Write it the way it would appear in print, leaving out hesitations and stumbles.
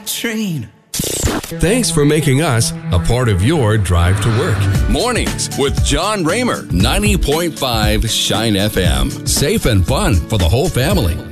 train. Thanks for making us a part of your drive to work. Mornings with John Raymer, 90.5 Shine FM. Safe and fun for the whole family.